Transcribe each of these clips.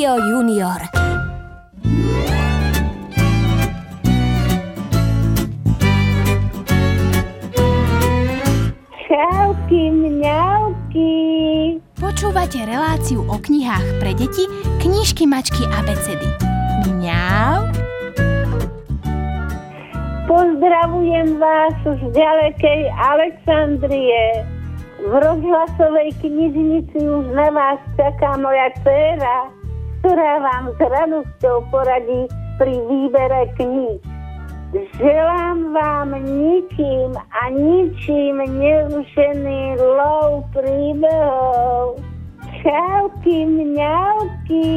Rádio Junior. Čauky, mňauky. Počúvate reláciu o knihách pre deti Knižky, mačky, abecedy. Mňau. Pozdravujem vás z ďalekej Alexandrie. V rozhlasovej knižnici už na vás čaká moja dcéra, ktorá vám s radosťou poradí pri výbere kníh. Želám vám ničím a ničím nerušený lov príbehov. Čauky, mňauky.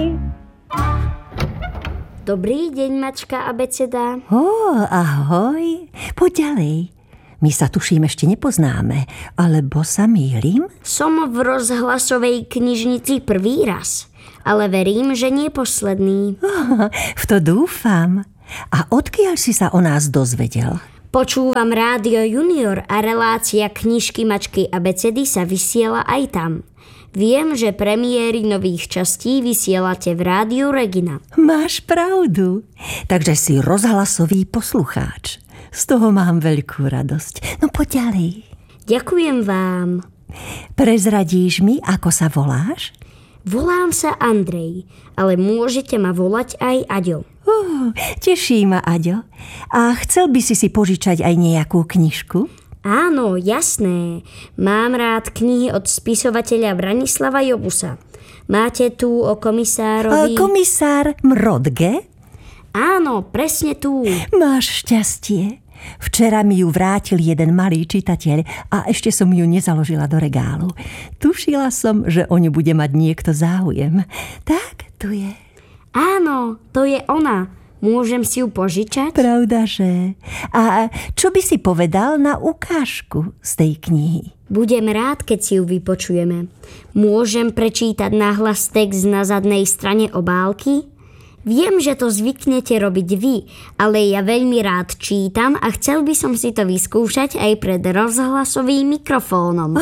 Dobrý deň, mačka abeceda. Ahoj. Poď ďalej. My sa tuším ešte nepoznáme, alebo sa mýlim? Som v rozhlasovej knižnici prvý raz, ale verím, že nie posledný. V to dúfam. A odkiaľ si sa o nás dozvedel? Počúvam Rádio Junior a relácia Knižky, mačky, abecedy sa vysiela aj tam. Viem, že premiéry nových častí vysielate v Rádiu Regina. Máš pravdu. Takže si rozhlasový poslucháč. Z toho mám veľkú radosť. No poď ďalej. Ďakujem vám. Prezradíš mi, ako sa voláš? Volám sa Andrej, ale môžete ma volať aj Aďo. Teší ma, Aďo. A chcel by si požičať aj nejakú knižku? Áno, jasné. Mám rád knihy od spisovateľa Branislava Jobusa. Máte tu o komisárovi... Komisár Mrodge? Áno, presne tu. Máš šťastie. Včera mi ju vrátil jeden malý čitateľ a ešte som ju nezaložila do regálu. Tušila som, že o ňu bude mať niekto záujem. Tak, tu je. Áno, to je ona. Môžem si ju požičať? Pravda, že? A čo by si povedal na ukážku z tej knihy? Budem rád, keď si ju vypočujeme. Môžem prečítať nahlas text na zadnej strane obálky? Viem, že to zvyknete robiť vy, ale ja veľmi rád čítam a chcel by som si to vyskúšať aj pred rozhlasovým mikrofónom.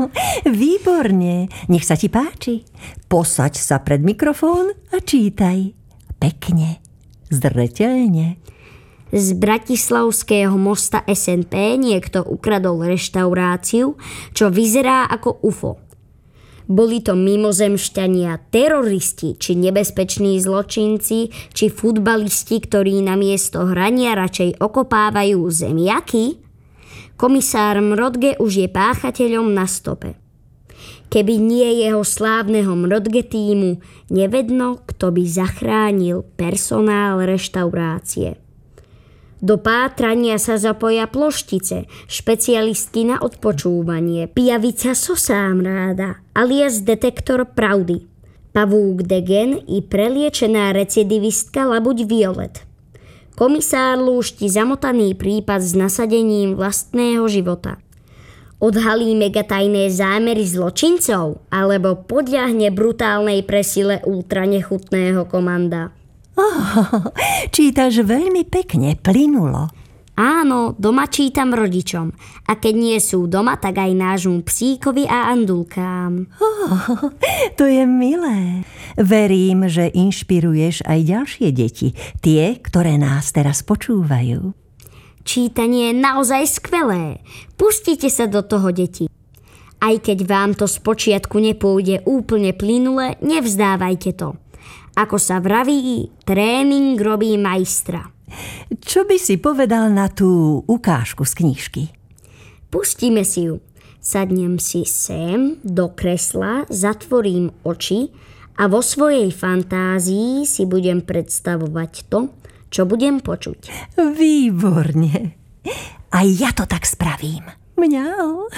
Výborne, nech sa ti páči. Posaď sa pred mikrofón a čítaj. Pekne, zreteľne. Z Bratislavského mosta SNP niekto ukradol reštauráciu, čo vyzerá ako UFO. Boli to mimozemšťania, teroristi, či nebezpeční zločinci, či futbalisti, ktorí namiesto hrania radšej okopávajú zemiaky? Komisár Mrodge už je páchateľom na stope. Keby nie jeho slávneho Mrodge tímu, nevedno, kto by zachránil personál reštaurácie. Do pátrania sa zapoja ploštice, špecialistky na odpočúvanie, pijavica Sosámráda, alias detektor pravdy, pavúk Degen i preliečená recidivistka Labuť Violet. Komisár lúšti zamotaný prípad s nasadením vlastného života. Odhalí megatajné zámery zločincov alebo podľahne brutálnej presile ultranechutného komanda. Čítaš veľmi pekne, plynulo. Áno, doma čítam rodičom. A keď nie sú doma, tak aj nášmu psíkovi a andulkám. To je milé. Verím, že inšpiruješ aj ďalšie deti, tie, ktoré nás teraz počúvajú. Čítanie je naozaj skvelé. Pustite sa do toho, deti. Aj keď vám to spočiatku nepôjde úplne plynule, nevzdávajte to. Ako sa vraví, tréning robí majstra. Čo by si povedal na tú ukážku z knižky? Pustíme si ju. Sadnem si sem do kresla, zatvorím oči a vo svojej fantázii si budem predstavovať to, čo budem počuť. Výborne. Aj ja to tak spravím. Mňau.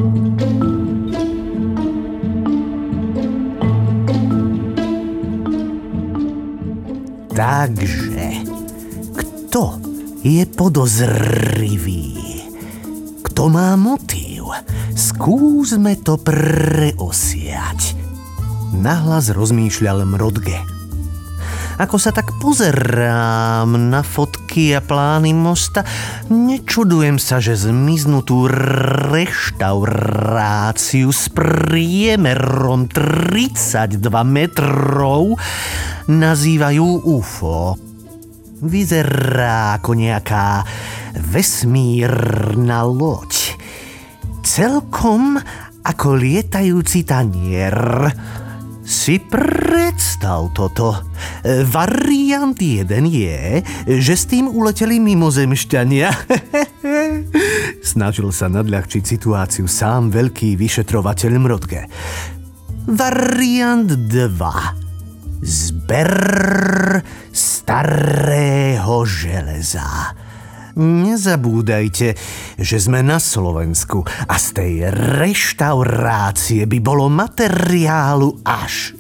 Takže, kto je podozrivý? Kto má motív? Skúsme to preosiať. Nahlas rozmýšľal Mrodge. Ako sa tak pozerám na fotky a plány mosta, nečudujem sa, že zmiznutú reštauráciu s priemerom 32 metrov nazývajú UFO. Vyzerá ako nejaká vesmírna loď. Celkom ako lietajúci tanier. Si predstav toto. Variant 1 je, že s tým uleteli mimozemšťania. Snažil sa nadľahčiť situáciu sám veľký vyšetrovateľ Mrodge. Variant 2. Zber starého železa. Nezabúdajte, že sme na Slovensku a z tej reštaurácie by bolo materiálu až.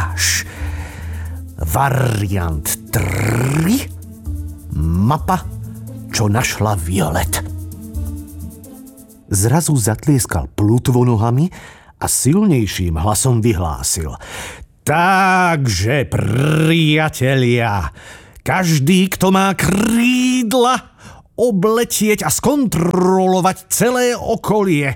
Variant 3. Mapa, čo našla Violet. Zrazu zatlieskal plútvo nohami a silnejším hlasom vyhlásil: Takže, priatelia, každý, kto má krídla, obletieť a skontrolovať celé okolie.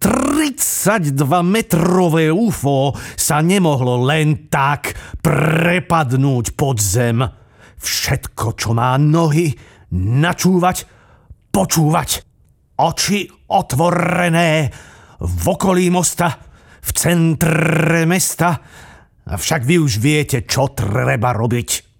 32-metrové UFO sa nemohlo len tak prepadnúť pod zem. Všetko, čo má nohy, načúvať, počúvať. Oči otvorené v okolí mosta, v centre mesta. Avšak vy už viete, čo treba robiť.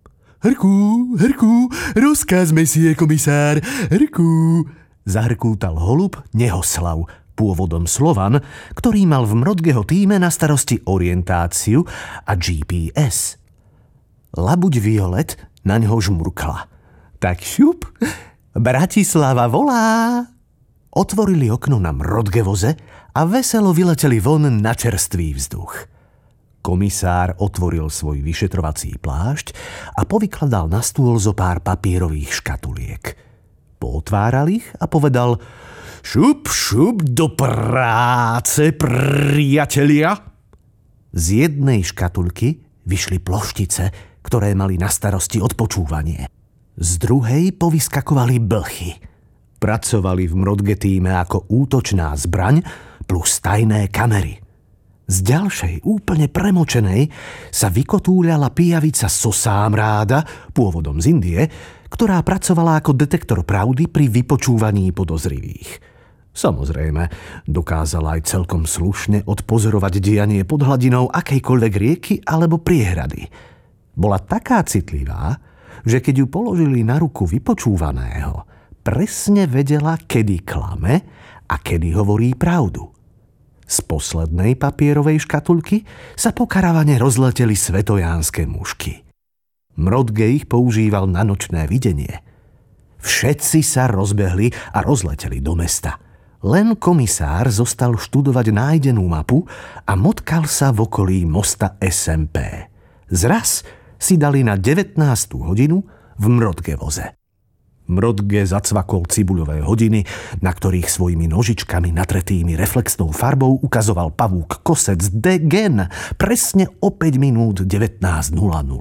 Hrku, rozkaz, mesie komisár, hrku, zahrkútal holub Nehoslav, pôvodom Slovan, ktorý mal v Mrodgeho tíme na starosti orientáciu a GPS. Labuť Violet na ňo žmurkla. Tak šup, Bratislava volá. Otvorili okno na Mrodge voze a veselo vyleteli von na čerstvý vzduch. Komisár otvoril svoj vyšetrovací plášť a povykladal na stôl zo pár papierových škatuliek. Pootváral ich a povedal: Šup do práce, priatelia! Z jednej škatulky vyšli ploštice, ktoré mali na starosti odpočúvanie. Z druhej povyskakovali blchy. Pracovali v Mrodge tíme ako útočná zbraň plus tajné kamery. Z ďalšej, úplne premočenej, sa vykotúľala pijavica Sosámráda, pôvodom z Indie, ktorá pracovala ako detektor pravdy pri vypočúvaní podozrivých. Samozrejme, dokázala aj celkom slušne odpozorovať dianie pod hladinou akejkoľvek rieky alebo priehrady. Bola taká citlivá, že keď ju položili na ruku vypočúvaného, presne vedela, kedy klame a kedy hovorí pravdu. Z poslednej papierovej škatulky sa po karavane rozleteli svetojánske mušky. Mrodge ich používal na nočné videnie. Všetci sa rozbehli a rozleteli do mesta. Len komisár zostal študovať nájdenú mapu a motkal sa v okolí mosta SMP. Zraz si dali na 19. hodinu v Mrodge voze. Mrodge zacvakol cibuľové hodiny, na ktorých svojimi nožičkami natretými reflexnou farbou ukazoval pavúk Kosec de Gen presne o 5 minút 19:00.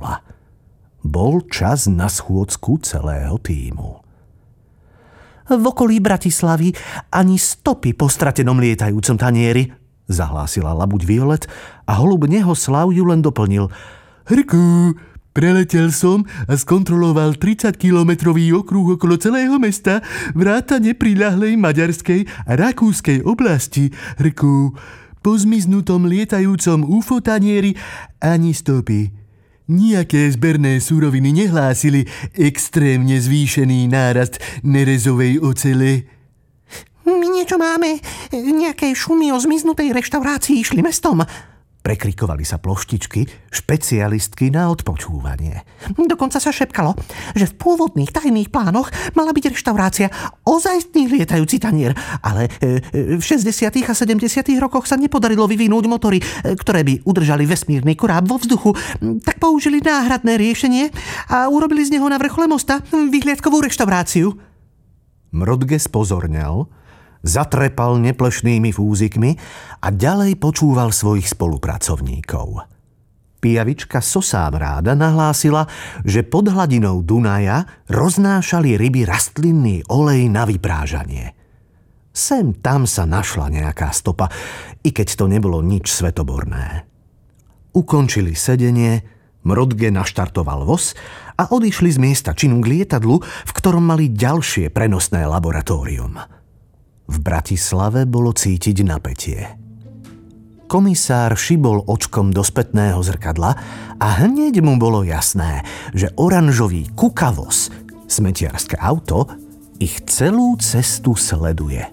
Bol čas na schôdzku celého tímu. V okolí Bratislavy ani stopy po stratenom lietajúcom tanieri, zahlásila labuť Violet a holub Nehoslav ju len doplnil: Hrku, preletel som a skontroloval 30-kilometrový okruh okolo celého mesta, vrátane priľahlej maďarskej a rakúskej oblasti. Hrku, po zmiznutom lietajúcom UFO tanieri ani stopy. Nijaké zberné suroviny nehlásili extrémne zvýšený nárast nerezovej ocele. My niečo máme, nejaké šumy o zmiznutej reštaurácii išli mestom. Prekrikovali sa ploštičky, špecialistky na odpočúvanie. Dokonca sa šepkalo, že v pôvodných tajných plánoch mala byť reštaurácia ozajstný lietajúci tanier, ale v 60. a 70. rokoch sa nepodarilo vyvinúť motory, ktoré by udržali vesmírny koráb vo vzduchu, tak použili náhradné riešenie a urobili z neho na vrchole mosta vyhliadkovú reštauráciu. Mrodge spozornel, zatrepal neplešnými fúzikmi a ďalej počúval svojich spolupracovníkov. Pijavička Sosávráda nahlásila, že pod hladinou Dunaja roznášali ryby rastlinný olej na vyprážanie. Sem tam sa našla nejaká stopa, i keď to nebolo nič svetoborné. Ukončili sedenie, Mrodge naštartoval voz a odišli z miesta činu k lietadlu, v ktorom mali ďalšie prenosné laboratórium. V Bratislave bolo cítiť napätie. Komisár šibol očkom do spätného zrkadla a hneď mu bolo jasné, že oranžový kukavoz, smetiarské auto, ich celú cestu sleduje.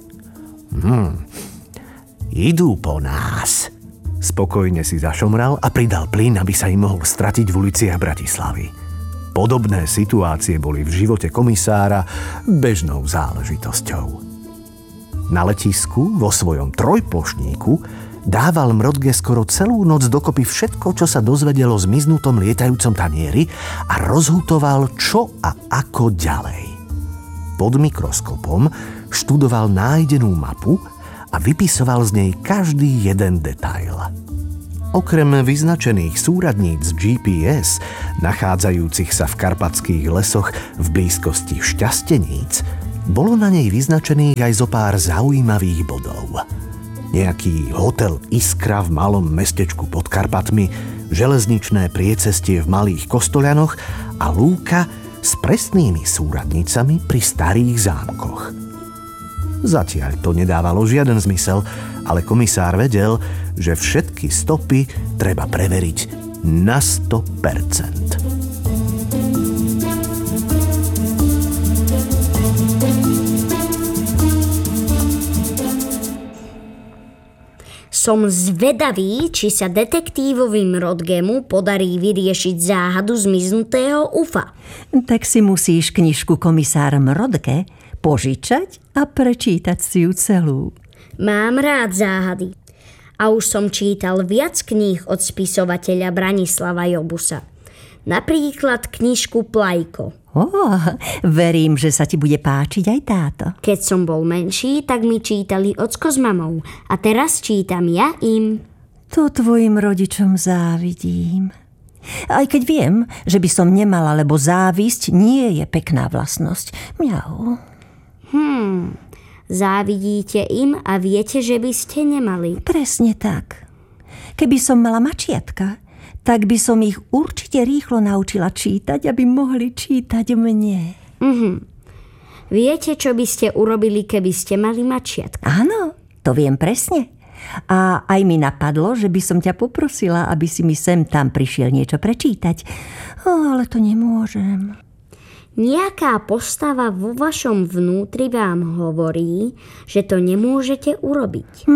Idú po nás. Spokojne si zašomral a pridal plyn, aby sa im mohol stratiť v uliciach Bratislavy. Podobné situácie boli v živote komisára bežnou záležitosťou. Na letisku vo svojom trojplošníku dával Mrodge skoro celú noc dokopy všetko, čo sa dozvedelo o zmiznutom lietajúcom tanieri a rozhutoval, čo a ako ďalej. Pod mikroskopom študoval nájdenú mapu a vypisoval z nej každý jeden detail. Okrem vyznačených súradníc GPS, nachádzajúcich sa v karpatských lesoch v blízkosti Šťasteníc, bolo na nej vyznačených aj zo pár zaujímavých bodov. Nejaký hotel Iskra v malom mestečku pod Karpatmi, železničné priecestie v Malých Kostoľanoch a lúka s presnými súradnicami pri starých zámkoch. Zatiaľ to nedávalo žiaden zmysel, ale komisár vedel, že všetky stopy treba preveriť na 100%. Som zvedavý, či sa detektívovi Mrodgemu podarí vyriešiť záhadu zmiznutého UFA. Tak si musíš knižku Komisár Mrodge požičať a prečítať si ju celú. Mám rád záhady. A už som čítal viac kníh od spisovateľa Branislava Jobusa. Napríklad knižku Plajko. Verím, že sa ti bude páčiť aj táto. Keď som bol menší, tak mi čítali ocko s mamou. A teraz čítam ja im. To tvojim rodičom závidím. Aj keď viem, že by som nemala, lebo závisť nie je pekná vlastnosť. Mňau. Závidíte im a viete, že by ste nemali. Presne tak. Keby som mala mačiatka, tak by som ich určite rýchlo naučila čítať, aby mohli čítať mne. Viete, čo by ste urobili, keby ste mali mačiatka? Áno, to viem presne. A aj mi napadlo, že by som ťa poprosila, aby si mi sem tam prišiel niečo prečítať. Ale to nemôžem. Nejaká postava vo vašom vnútri vám hovorí, že to nemôžete urobiť.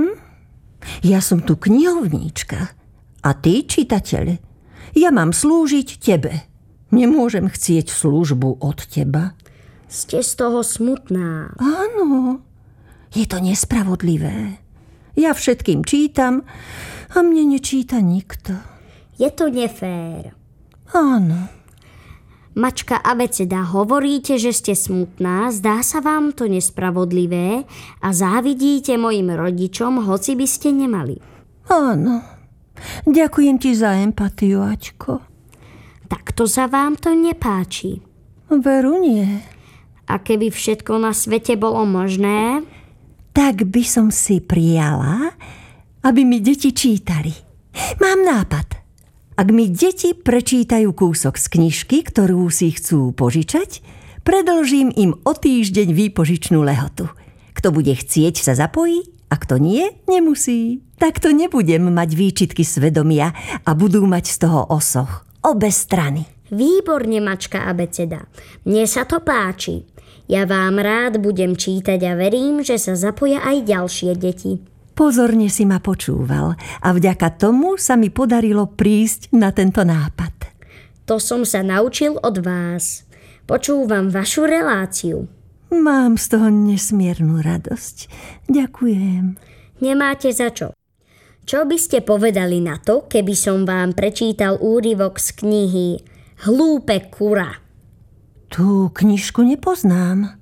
Ja som tu knihovníčka. A ty, čitateľ, ja mám slúžiť tebe. Nemôžem chcieť službu od teba. Ste z toho smutná. Áno, je to nespravodlivé. Ja všetkým čítam a mne nečíta nikto. Je to nefér. Áno. Mačka abeceda, hovoríte, že ste smutná, zdá sa vám to nespravodlivé a závidíte mojim rodičom, hoci by ste nemali. Áno. Ďakujem ti za empatiu, Aťko. Takto sa vám to nepáči. Veru nie. A keby všetko na svete bolo možné? Tak by som si prijala, aby mi deti čítali. Mám nápad. Ak mi deti prečítajú kúsok z knižky, ktorú si chcú požičať, predĺžím im o týždeň výpožičnú lehotu. Kto bude chcieť, sa zapojí, a kto nie, nemusí. Takto nebudem mať výčitky svedomia a budú mať z toho osoch obe strany. Výborne, mačka abeceda. Mne sa to páči. Ja vám rád budem čítať a verím, že sa zapoja aj ďalšie deti. Pozorne si ma počúval a vďaka tomu sa mi podarilo prísť na tento nápad. To som sa naučil od vás. Počúvam vašu reláciu. Mám z toho nesmiernu radosť. Ďakujem. Nemáte za čo. Čo by ste povedali na to, keby som vám prečítal úryvok z knihy Hlúpe kura? Tú knižku nepoznám.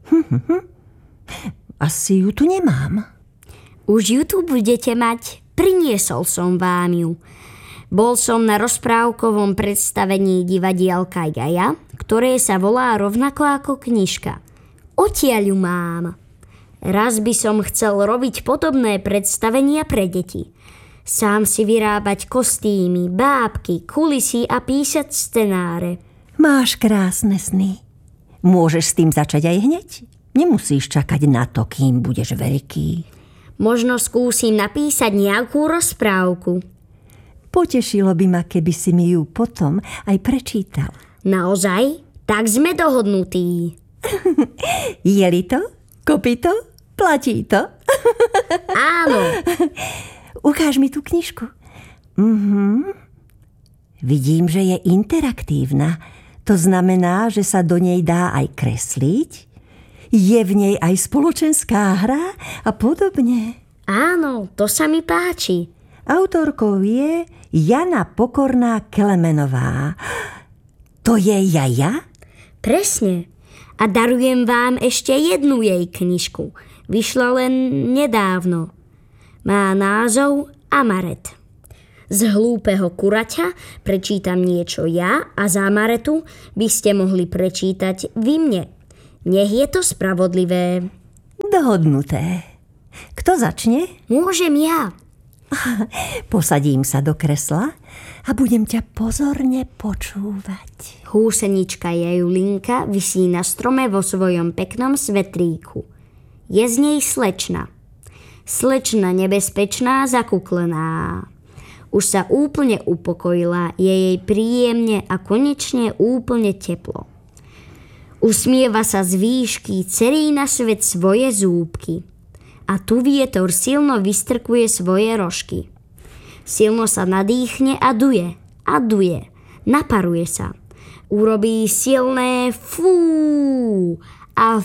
Asi ju tu nemám. Už ju tu budete mať. Priniesol som vám ju. Bol som na rozprávkovom predstavení divadielka Jaja, ktoré sa volá rovnako ako knižka. Odtiaľ ju mám. Raz by som chcel robiť podobné predstavenia pre deti. Sám si vyrábať kostýmy, bábky, kulisy a písať scenáre. Máš krásne sny. Môžeš s tým začať aj hneď. Nemusíš čakať na to, kým budeš veľký. Možno skúsim napísať nejakú rozprávku. Potešilo by ma, keby si mi ju potom aj prečítal. Naozaj? Tak sme dohodnutí. Jeli to? Kopí to? Platí to? Áno. Ukáž mi tú knižku. Vidím, že je interaktívna. To znamená, že sa do nej dá aj kresliť. Je v nej aj spoločenská hra a podobne. Áno, to sa mi páči. Autorkou je Jana Pokorná Klemenová. To je Jaja? Presne. A darujem vám ešte jednu jej knižku. Vyšla len nedávno. Má názov Amaret. Z hlúpeho kuraťa prečítam niečo ja a z Amaretu by ste mohli prečítať vy mne. Nech je to spravodlivé. Dohodnuté. Kto začne? Môžem ja. Posadím sa do kresla a budem ťa pozorne počúvať. Húsenička Jajulinka visí na strome vo svojom peknom svetríku. Je z nej slečna. Slečna nebezpečná, zakuklená. Už sa úplne upokojila, je jej príjemne a konečne úplne teplo. Usmieva sa z výšky, cerí na svet svoje zúbky. A tu vietor silno vystrkuje svoje rožky. Silno sa nadýchne a duje, naparuje sa. Urobí silné fú a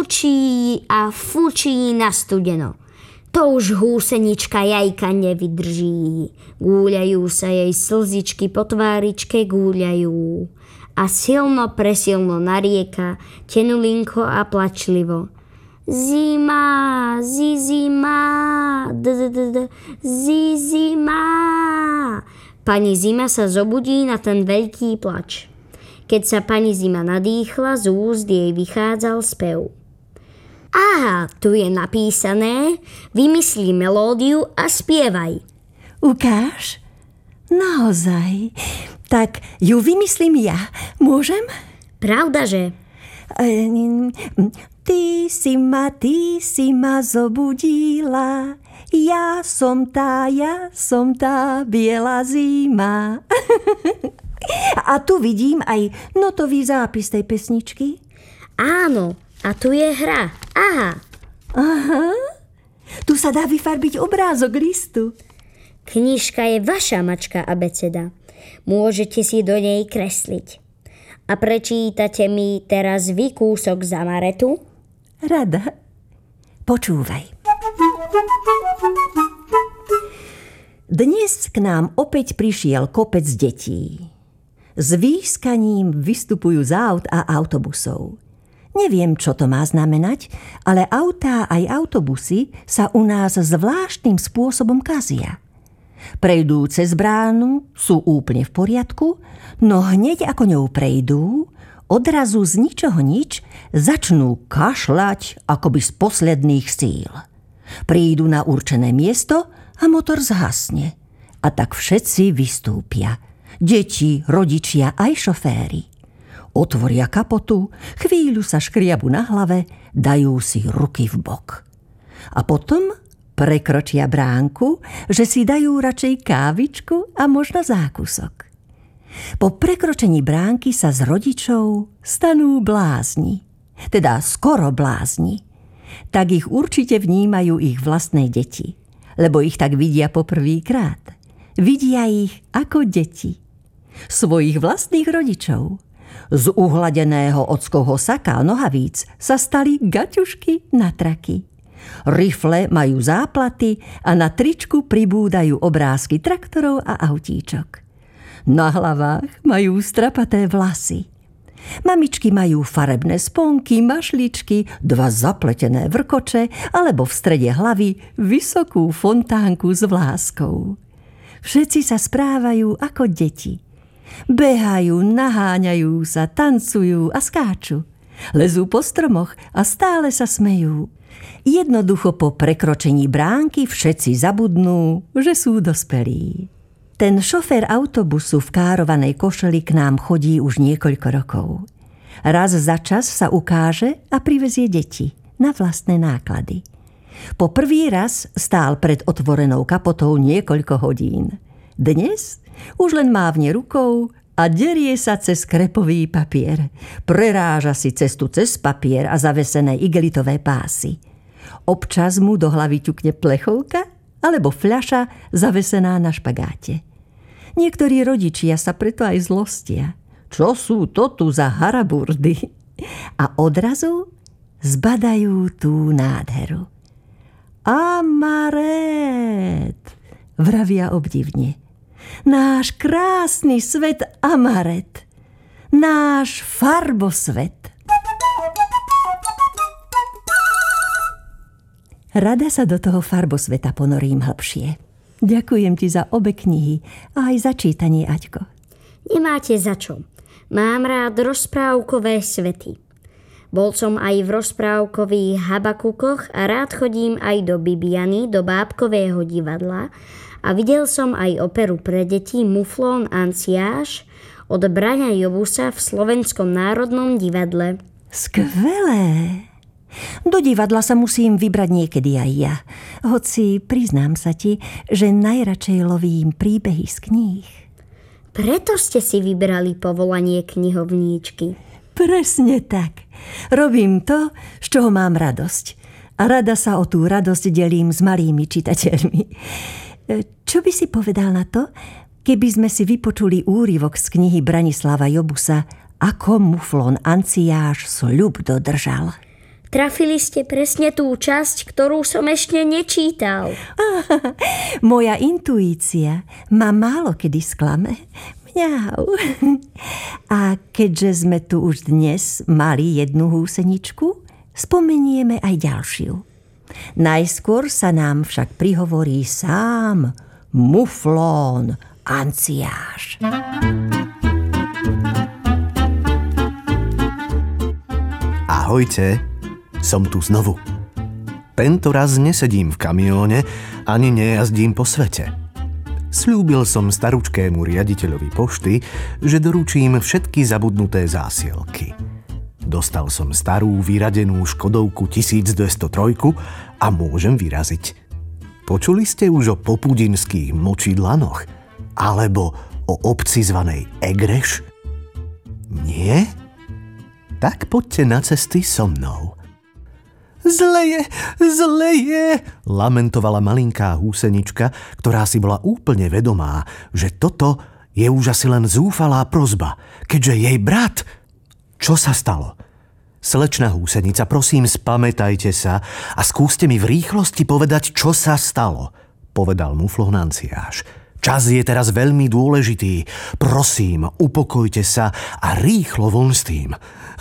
fučí na studeno. To už húsenička Jajka nevydrží. Gúľajú sa jej slzičky po tváričke, gúľajú. A silno presilno narieka, tenulinko a plačlivo. Zima, zima, zima. Pani Zima sa zobudí na ten veľký plač. Keď sa pani Zima nadýchla, z úst jej vychádzal spev. Aha, tu je napísané, vymyslí melódiu a spievaj. Ukáž? Naozaj? Tak ju vymyslím ja. Môžem? Pravdaže? Ty si ma zobudila, ja som tá biela zima. A tu vidím aj notový zápis tej pesničky. Áno, a tu je hra. Aha. Tu sa dá vyfarbiť obrázok listu. Knižka je vaša mačka abeceda. Môžete si do nej kresliť. A prečítate mi teraz vy kúsok z Amaretu? Rada. Počúvaj. Dnes k nám opäť prišiel kopec detí. S výskaním vystupujú z aut a autobusov. Neviem, čo to má znamenať, ale autá aj autobusy sa u nás zvláštnym spôsobom kazia. Prejdú cez bránu, sú úplne v poriadku, no hneď ako ňou prejdú, odrazu z ničoho nič začnú kašľať akoby z posledných síl. Prídu na určené miesto a motor zhasne. A tak všetci vystúpia. Deti, rodičia aj šoféri. Otvoria kapotu, chvíľu sa škriabu na hlave, dajú si ruky v bok. A potom prekročia bránku, že si dajú radšej kávičku a možno zákusok. Po prekročení bránky sa z rodičov stanú blázni, teda skoro blázni. Tak ich určite vnímajú ich vlastné deti, lebo ich tak vidia poprvýkrát. Vidia ich ako deti. Svojich vlastných rodičov. Z uhladeného ockovho saka a nohavíc sa stali gaťušky na traky. Rifle majú záplaty a na tričku pribúdajú obrázky traktorov a autíčok. Na hlavách majú strapaté vlasy. Mamičky majú farebné sponky, mašličky, 2 zapletené vrkoče alebo v strede hlavy vysokú fontánku s vláskou. Všetci sa správajú ako deti. Behajú, naháňajú sa, tancujú a skáču. Lezú po stromoch a stále sa smejú. Jednoducho po prekročení bránky všetci zabudnú, že sú dospelí. Ten šofér autobusu v károvanej košeli k nám chodí už niekoľko rokov. Raz za čas sa ukáže a privezie deti na vlastné náklady. Po prvý raz stál pred otvorenou kapotou niekoľko hodín. Dnes už len mávne rukou a derie sa cez krepový papier. Preráža si cestu cez papier a zavesené igelitové pásy. Občas mu do hlavy ťukne plechovka alebo fľaša zavesená na špagáte. Niektorí rodičia sa preto aj zlostia. Čo sú to tu za haraburdy? A odrazu zbadajú tú nádheru. Amaret, vravia obdivne. Náš krásny svet Amaret. Náš farbosvet. Rada sa do toho farbosveta ponorím hlbšie. Ďakujem ti za obe knihy a aj za čítanie, Aťko. Nemáte za čo. Mám rád rozprávkové svety. Bol som aj v rozprávkových Habakukoch a rád chodím aj do Bibiany, do bábkového divadla a videl som aj operu pre deti Muflón Anciáš od Braňa Jobusa v Slovenskom národnom divadle. Skvelé! Do divadla sa musím vybrať niekedy aj ja. Hoci priznám sa ti, že najradšej lovím príbehy z kníh. Preto ste si vybrali povolanie knihovníčky. Presne tak. Robím to, z čoho mám radosť. A rada sa o tú radosť delím s malými čitateľmi. Čo by si povedal na to, keby sme si vypočuli úryvok z knihy Branislava Jobusa Ako Muflón Anciáš sľub dodržal? Trafili ste presne tú časť, ktorú som ešte nečítal. Moja intuícia ma málo kedy sklame. Mňau. A keďže sme tu už dnes mali jednu húseničku, spomenieme aj ďalšiu. Najskôr sa nám však prihovorí sám Muflón Anciáš. Ahojte, som tu znovu. Tento raz nesedím v kamióne, ani nejazdím po svete. Sľúbil som staručkému riaditeľovi pošty, že doručím všetky zabudnuté zásielky. Dostal som starú vyradenú Škodovku 1203 a môžem vyraziť. Počuli ste už o popudinských močidlanoch? Alebo o obci zvanej Egreš? Nie? Tak poďte na cesty so mnou. Zle je, lamentovala malinká húsenička, ktorá si bola úplne vedomá, že toto je už asi len zúfalá prosba, keďže jej brat... Čo sa stalo? Slečna húsenica, prosím, spamätajte sa a skúste mi v rýchlosti povedať, čo sa stalo, povedal Muflón Anciáš. Čas je teraz veľmi dôležitý. Prosím, upokojte sa a rýchlo von s tým.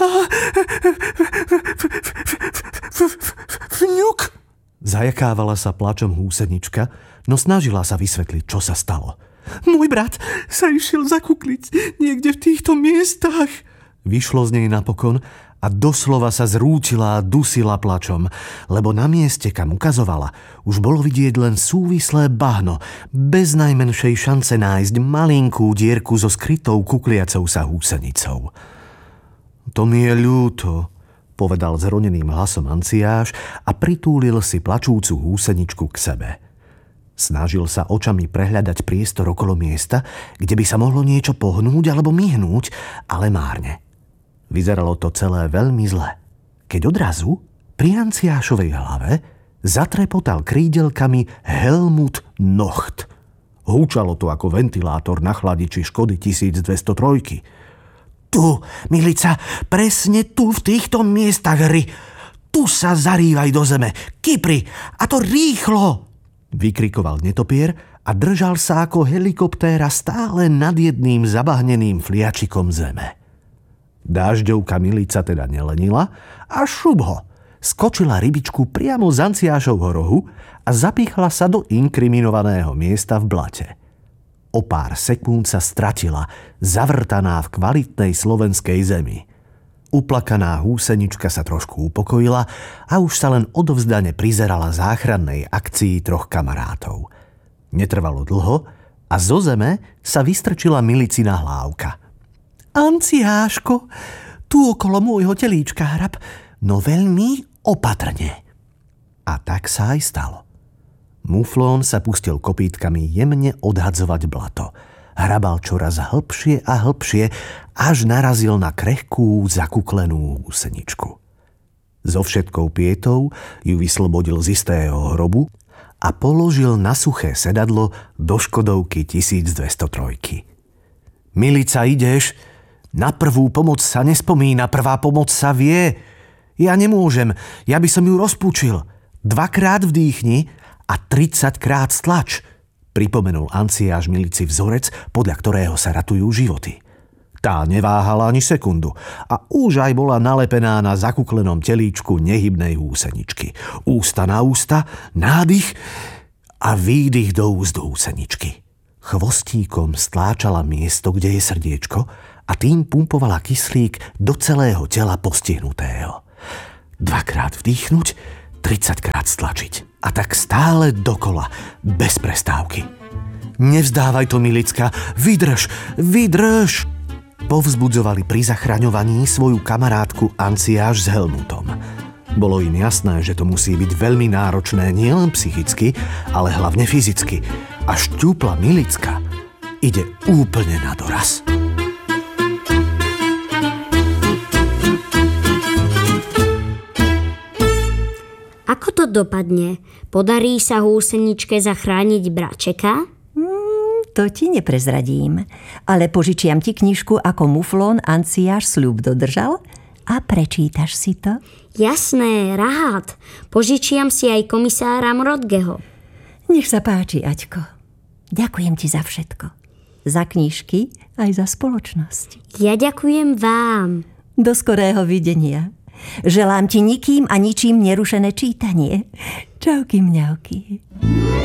Fňuk! Zajakávala sa plačom húsenička, no snažila sa vysvetliť, čo sa stalo. Môj brat sa išiel zakukliť niekde v týchto miestach. Vyšlo z nej napokon a doslova sa zrútila a dusila plačom, lebo na mieste, kam ukazovala, už bolo vidieť len súvislé bahno, bez najmenšej šance nájsť malinkú dierku so skrytou kukliacou sa húsenicou. To mi je ľúto, povedal zroneným hlasom Anciáš a pritúlil si plačúcu húseničku k sebe. Snažil sa očami prehľadať priestor okolo miesta, kde by sa mohlo niečo pohnúť alebo myhnúť, ale márne. Vyzeralo to celé veľmi zle, keď odrazu pri Anciášovej hlave zatrepotal krídelkami Helmut Nocht. Húčalo to ako ventilátor na chladiči Škody 1203. Tu, Milica, presne tu v týchto miestach hry. Tu sa zarývaj do zeme, kypri, a to rýchlo! Vykrikoval netopier a držal sa ako helikoptéra stále nad jedným zabahneným fliačikom zeme. Dážďovka Milica teda nelenila a šup ho. Skočila rybičku priamo z Anciášovho rohu a zapichla sa do inkriminovaného miesta v blate. O pár sekúnd sa stratila, zavrtaná v kvalitnej slovenskej zemi. Uplakaná húsenička sa trošku upokojila a už sa len odovzdane prizerala záchrannej akcii 3 kamarátov. Netrvalo dlho a zo zeme sa vystrčila Milicina hlávka. Anciáško, tu okolo môjho telíčka hrab, no veľmi opatrne. A tak sa aj stalo. Muflón sa pustil kopýtkami jemne odhadzovať blato. Hrabal čoraz hlbšie a hlbšie, až narazil na krehkú, zakuklenú húseničku. So všetkou pietou ju vyslobodil z istého hrobu a položil na suché sedadlo do Škodovky 1203. Milica, ideš? Na prvú pomoc sa nespomína, prvá pomoc sa vie. Ja nemôžem, ja by som ju rozpúčil. 2-krát vdýchni a 30-krát stlač, pripomenul Anciáš Milici vzorec, podľa ktorého sa ratujú životy. Tá neváhala ani sekundu a už aj bola nalepená na zakuklenom telíčku nehybnej húseničky. Ústa na ústa, nádych a výdych do úst húseničky. Chvostíkom stláčala miesto, kde je srdiečko, a tým pumpovala kyslík do celého tela postihnutého. 2-krát vdýchnuť, 30-krát stlačiť. A tak stále dokola, bez prestávky. Nevzdávaj to, Milicka, vydrž, vydrž! Povzbudzovali pri zachraňovaní svoju kamarátku Anciáš s Helmutom. Bolo im jasné, že to musí byť veľmi náročné nielen psychicky, ale hlavne fyzicky. A šťúpla Milicka ide úplne na doraz. Ako to dopadne? Podarí sa húseničke zachrániť bračeka? To ti neprezradím, ale požičiam ti knižku, ako Muflón Anciáš sľub dodržal a prečítaš si to? Jasné, rád. Požičiam si aj komisára Mrodgeho. Nech sa páči, Aťko. Ďakujem ti za všetko. Za knižky aj za spoločnosť. Ja ďakujem vám. Do skorého videnia. Želám ti nikým a ničím nerušené čítanie. Čauky mňauky.